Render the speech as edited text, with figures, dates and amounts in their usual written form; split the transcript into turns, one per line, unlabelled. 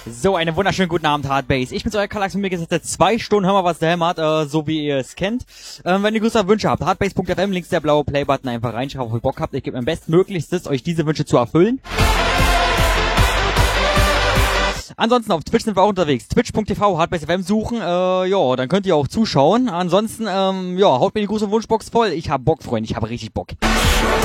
So, einen wunderschönen guten Abend, Hardbase. Ich bin's, euer Kallax, mit mir gesetzt seit 2 Stunden, hören wir, was der hämmert, so wie ihr es kennt. Wenn ihr größere Wünsche habt, hardbase.fm, links der blaue Playbutton, einfach reinschauen, ob ihr Bock habt. Ich gebe mein Bestmöglichstes, euch diese Wünsche zu erfüllen. Ansonsten auf Twitch sind wir auch unterwegs. Twitch.tv, HardbaseFM suchen, ja, dann könnt ihr auch zuschauen. Ansonsten, ja, haut mir die große Wunschbox voll. Ich hab Bock, Freunde, ich habe richtig Bock.